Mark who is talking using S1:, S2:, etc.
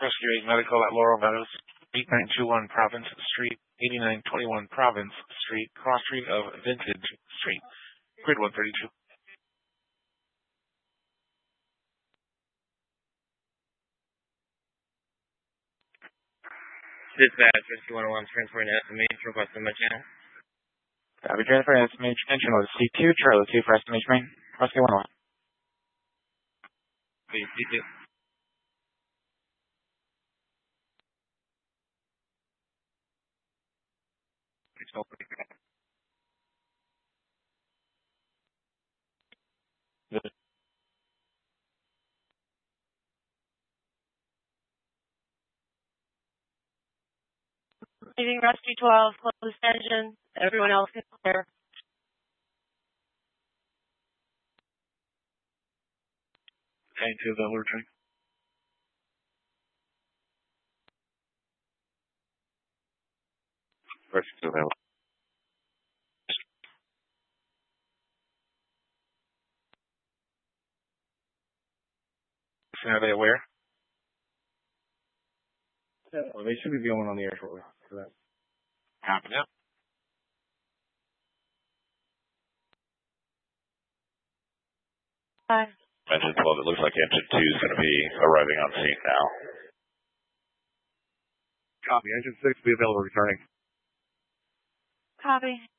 S1: Rescue 8 Medical at Laurel Meadows, 8921 Province Street, 8921 Province Street, cross street of Vintage Street, grid 132.
S2: Dispatch, Rescue 101, transferring to SMH, requesting my channel.
S3: Copy, transferring to SMH, attention was C2, Charlie 2 for SMH main, Rescue 101.
S2: Please, C2.
S4: Leaving Rescue 12, close engine. Everyone else is clear.
S1: Heading to the alert train. Rescue available. Are they aware?
S5: Yeah, well, they should be going on the air shortly for that.
S1: Copy that.
S4: Hi.
S6: Engine 12, it looks like engine 2 is going to be arriving on scene now.
S5: Copy. Engine 6 will be available returning.
S4: Copy.